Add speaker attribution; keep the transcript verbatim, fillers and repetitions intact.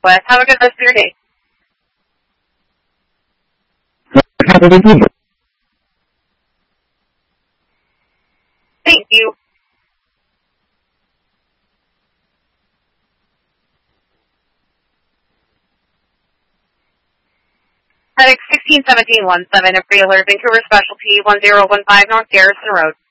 Speaker 1: West. Have a good rest of your day.
Speaker 2: Have a good evening.
Speaker 1: Thank you. FedEx sixteen seventeen one seven, a pre-alert, Vancouver Specialty one zero one five North Garrison Road.